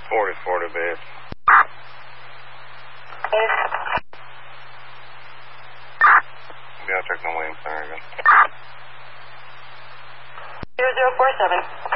44 to base. Yeah, check the Williams Center again. 0047.